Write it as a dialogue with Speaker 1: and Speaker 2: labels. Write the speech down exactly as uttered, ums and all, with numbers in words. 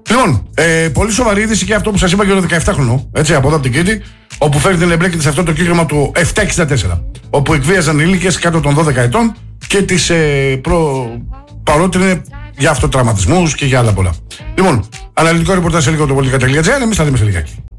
Speaker 1: Λοιπόν, ε, πολύ σοβαρή είδηση και αυτό που σας είπα για το δεκαεφτάχρονο, έτσι, από εδώ από την Κρήτη, όπου φέρνει την εμπλέκεται σε αυτό το κύκλωμα του επτακόσια εξήντα τέσσερα. Όπου εκβίαζαν ηλίκες κάτω των δώδεκα ετών και τις ε, προ... παρότρινε για αυτοτραυματισμούς και για άλλα πολλά. Λοιπόν, αναλυτικό ρεπορτάζ σε λίγο το πολιτικά τελεία τζι άρ, εμείς θα δούμε σε λιγάκι.